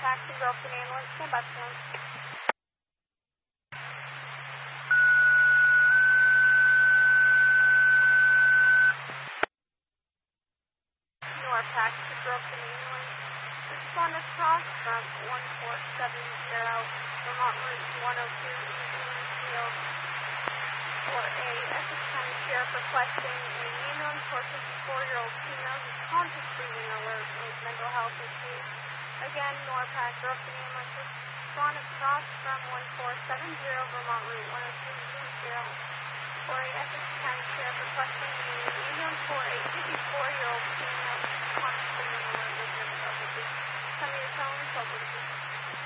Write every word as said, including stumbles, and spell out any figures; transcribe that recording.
taxi, broken ambulance, stand by, please. North taxi, broken ambulance. Respond across from one four seven zero, Vermont Route one oh two, Field for a Essex County Sheriff requesting an ambulance for a fifty-four-year-old female who's conscious, breathing alert with mental health issues. Again, Norpac broken ambulance. Respond across from one four seven zero, Vermont Route one oh two, Field for a Essex County Sheriff requesting an ambulance for a fifty-four-year-old female who's conscious, breathing alert with mental health issues. Tell me your phone, twelve